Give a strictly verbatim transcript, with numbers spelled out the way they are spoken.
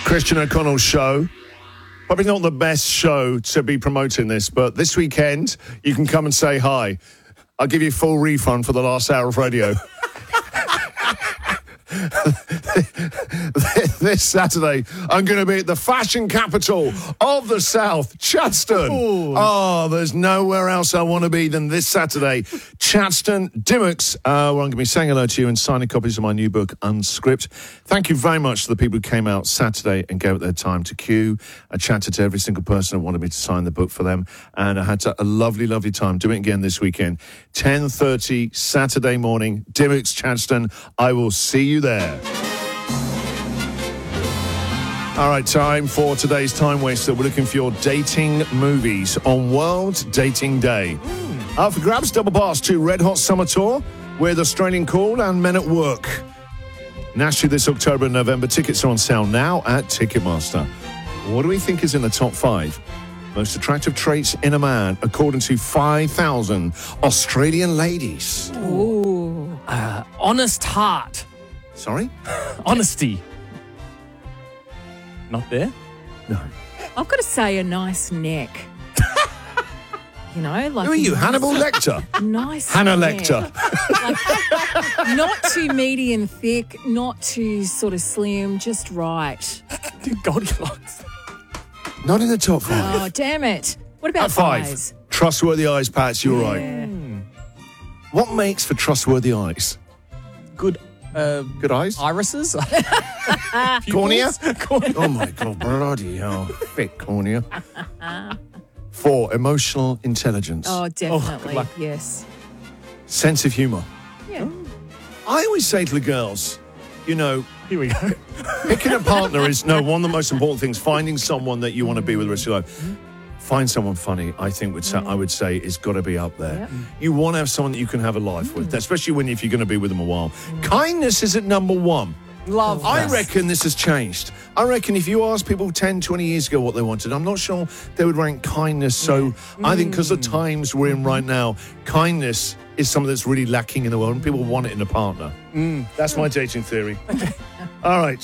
Christian O'Connell's show. Probably not the best show to be promoting this, but this weekend you can come and say hi. I'll give you full refund for the last hour of radio. This Saturday, I'm going to be at the fashion capital of the South, Chadstone. Ooh. Oh, there's nowhere else I want to be than this Saturday. Chadstone Dimmocks, uh, where I'm going to be saying hello to you and signing copies of my new book, Unscript. Thank you very much to the people who came out Saturday and gave it their time to queue. I chatted to every single person who wanted me to sign the book for them, and I had a lovely, lovely time doing it again this weekend. ten thirty Saturday morning, Dimmocks, Chadstone. I will see you there. All right, time for today's Time Waster. We're looking for your dating movies on World Dating Day. Mm. Up for grabs, double pass to Red Hot Summer Tour with Australian Call and Men at Work. Nationally this October and November. Tickets are on sale now at Ticketmaster. What do we think is in the top five most attractive traits in a man according to five thousand Australian ladies? Ooh. Uh, honest heart. Sorry? Honesty. Not there? No. I've got to say a nice neck. You know, like who are you, nice, Hannibal Lecter? Nice Hannah neck. Lecter. Like, not too meaty and thick, not too sort of slim, just right. Goldilocks. Not in the top five. Oh, damn it. What about At five. eyes? Trustworthy eyes, Pats, you're Yeah. right. Mm. What makes for trustworthy eyes? Good. Uh, Good eyes? Irises? Cornea? Cornea? Oh, my God, bloody hell. Thick cornea. Four, emotional intelligence. Oh, definitely. luck. Yes. Sense of humour. Yeah. I always say to the girls, you know, Here we go. picking a partner is, no, one of the most important things. Finding someone that you want to be with the rest of your life. Find someone funny, I think would say, I would say is got to be up there. Yep. You want to have someone that you can have a life with, especially when if you're going to be with them a while. Kindness is at number one. Love I that. reckon this has changed. I reckon if you asked people ten, twenty years ago what they wanted, I'm not sure they would rank kindness. So I think because of the times we're in right now, kindness is something that's really lacking in the world and people want it in a partner. That's my dating theory. All right.